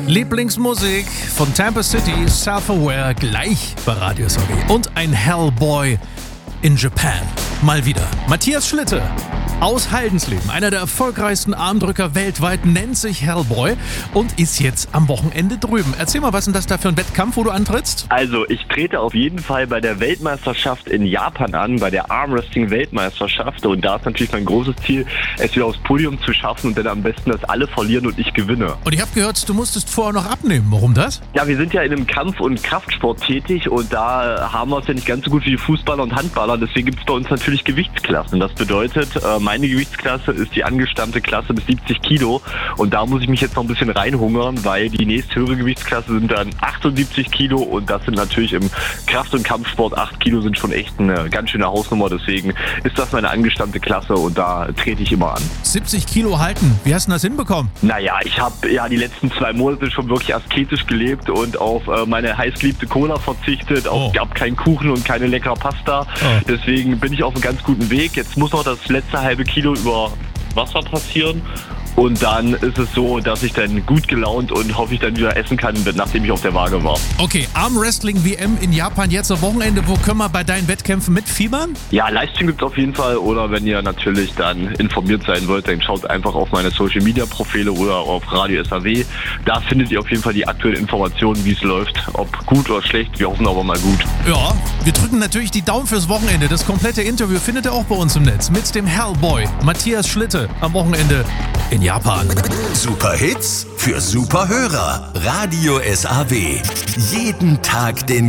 Lieblingsmusik von Tampa City, Self-Aware, gleich bei Radio SAW. Und ein Hellboy in Japan. Mal wieder. Matthias Schlitte aus Haldensleben, einer der erfolgreichsten Armdrücker weltweit, nennt sich Hellboy und ist jetzt am Wochenende drüben. Erzähl mal, was ist denn das da für ein Wettkampf, wo du antrittst? Also, ich trete auf jeden Fall bei der Weltmeisterschaft in Japan an, bei der Armwrestling-Weltmeisterschaft. Und da ist natürlich mein großes Ziel, es wieder aufs Podium zu schaffen und dann am besten, dass alle verlieren und ich gewinne. Und ich habe gehört, du musstest vorher noch abnehmen. Warum das? Ja, wir sind ja in einem Kampf- und Kraftsport tätig und da haben wir es ja nicht ganz so gut wie die Fußballer und Handballer. Deswegen gibt es bei uns natürlich Gewichtsklassen. Das bedeutet, meine Gewichtsklasse ist die angestammte Klasse bis 70 Kilo und da muss ich mich jetzt noch ein bisschen reinhungern, weil die nächsthöhere Gewichtsklasse sind dann 78 Kilo und das sind natürlich im Kraft- und Kampfsport 8 Kilo sind schon echt eine ganz schöne Hausnummer. Deswegen ist das meine angestammte Klasse und da trete ich immer an. 70 Kilo halten, wie hast du das hinbekommen? Naja, ich habe ja die letzten 2 Monate schon wirklich asketisch gelebt und auf meine heißgeliebte Cola verzichtet. Es gab keinen Kuchen und keine leckere Pasta. Deswegen bin ich auf einem ganz guten Weg. Jetzt muss noch das letzte halbe Kilo über Wasser passieren. Und dann ist es so, dass ich dann gut gelaunt und hoffe ich dann wieder essen kann, nachdem ich auf der Waage war. Okay, Armwrestling-WM in Japan jetzt am Wochenende. Wo können wir bei deinen Wettkämpfen mitfiebern? Ja, Livestream gibt es auf jeden Fall. Oder wenn ihr natürlich dann informiert sein wollt, dann schaut einfach auf meine Social-Media-Profile oder auf Radio SAW. Da findet ihr auf jeden Fall die aktuellen Informationen, wie es läuft. Ob gut oder schlecht, wir hoffen aber mal gut. Ja, wir drücken natürlich die Daumen fürs Wochenende. Das komplette Interview findet ihr auch bei uns im Netz mit dem Hellboy Matthias Schlitte am Wochenende in Japan. Super Hits für super Hörer. Radio SAW. Jeden Tag den